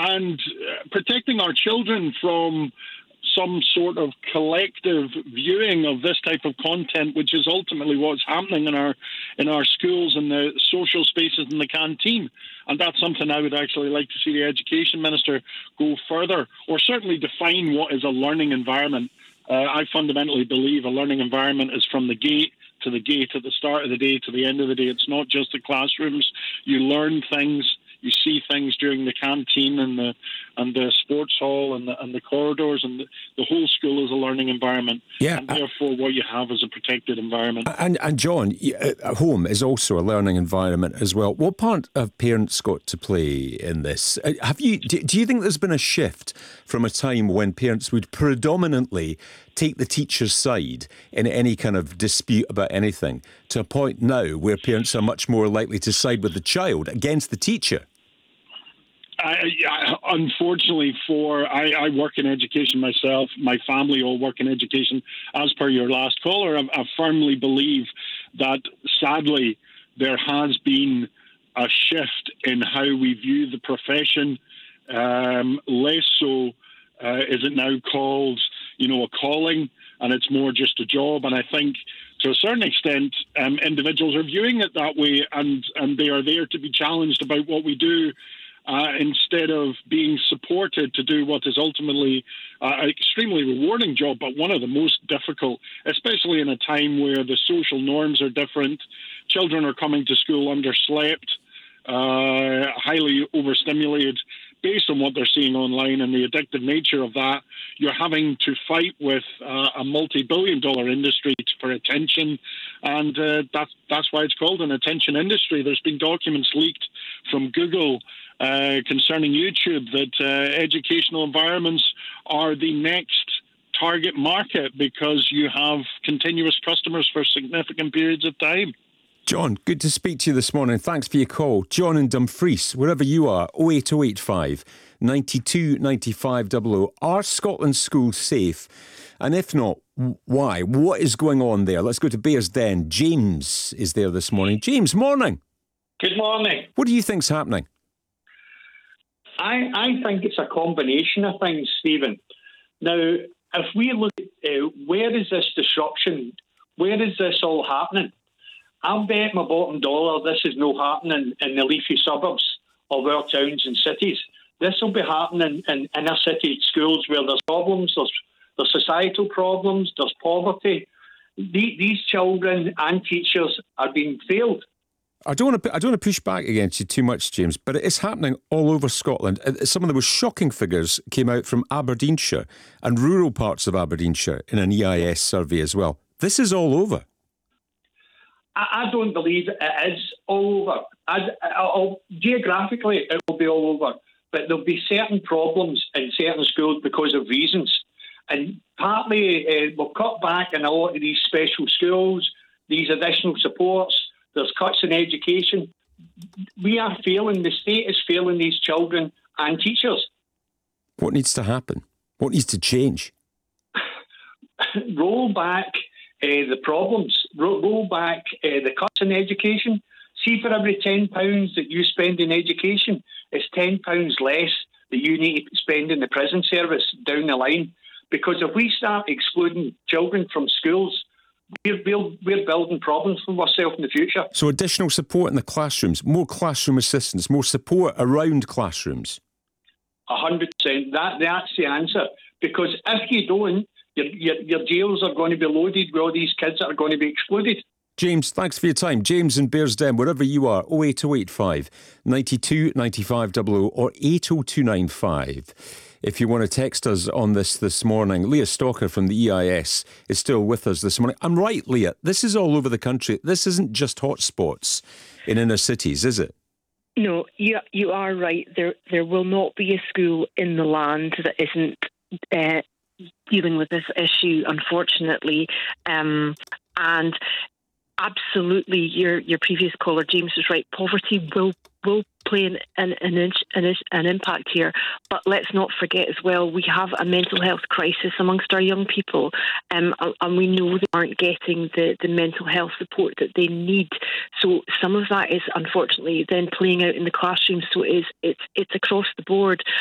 and protecting our children from some sort of collective viewing of this type of content, which is ultimately what's happening in our schools and the social spaces in the canteen. And that's something I would actually like to see the Education Minister go further, or certainly define what is a learning environment. I fundamentally believe a learning environment is from the gate to the gate, at the start of the day to the end of the day. It's not just the classrooms. You learn things. You see things during the canteen and the sports hall and the corridors, and the whole school is a learning environment. Yeah, and therefore what you have is a protected environment. And John, home is also a learning environment as well. What part have parents got to play in this? Do you think there's been a shift from a time when parents would predominantly take the teacher's side in any kind of dispute about anything, to a point now where parents are much more likely to side with the child against the teacher? Unfortunately, I work in education myself. My family all work in education. As per your last caller, I firmly believe that, sadly, there has been a shift in how we view the profession. Less so is it now called, a calling, and it's more just a job. And I think, to a certain extent, individuals are viewing it that way, and they are there to be challenged about what we do. Instead of being supported to do what is ultimately an extremely rewarding job, but one of the most difficult, especially in a time where the social norms are different. Children are coming to school underslept, highly overstimulated, based on what they're seeing online and the addictive nature of that. You're having to fight with a multi-billion-dollar industry for attention, and that's why it's called an attention industry. There's been documents leaked from Google concerning YouTube that educational environments are the next target market because you have continuous customers for significant periods of time. John, good to speak to you this morning. Thanks for your call. John in Dumfries, wherever you are, 08085 92 95 00. Are Scotland's schools safe? And if not, why? What is going on there? Let's go to Bearsden. James is there this morning. James, morning. Good morning. What do you think's happening? I think it's a combination of things, Stephen. Now, if we look at where is this disruption, where is this all happening? I'll bet my bottom dollar this is no happening in the leafy suburbs of our towns and cities. This will be happening in inner city schools where there's problems, there's societal problems, there's poverty. These children and teachers are being failed. I don't want to push back against you too much, James, but it is happening all over Scotland. Some of the most shocking figures came out from Aberdeenshire and rural parts of Aberdeenshire in an EIS survey as well. This is all over. I don't believe it is all over. Geographically, it will be all over, but there'll be certain problems in certain schools because of reasons. And partly we'll cut back in a lot of these special schools, these additional supports. There's cuts in education. We are failing, the state is failing these children and teachers. What needs to happen? What needs to change? Roll back the problems. Roll back the cuts in education. See, for every £10 that you spend in education, it's £10 less that you need to spend in the prison service down the line. Because if we start excluding children from schools, we're building problems for ourselves in the future. So additional support in the classrooms, more classroom assistance, more support around classrooms. 100%. That's the answer. Because if you don't, your jails are going to be loaded with all these kids that are going to be excluded. James, thanks for your time. James in Bearsden, wherever you are, 08085 92 95 00 or 80295. If you want to text us on this morning. Leah Stalker from the EIS is still with us this morning. I'm right, Leah, this is all over the country. This isn't just hotspots in inner cities, is it? No, you are right. There will not be a school in the land that isn't dealing with this issue, unfortunately. And absolutely, your previous caller, James, was right. Poverty will play an impact here. But let's not forget as well, we have a mental health crisis amongst our young people, and we know they aren't getting the mental health support that they need. So some of that is unfortunately then playing out in the classroom. So it's across the board.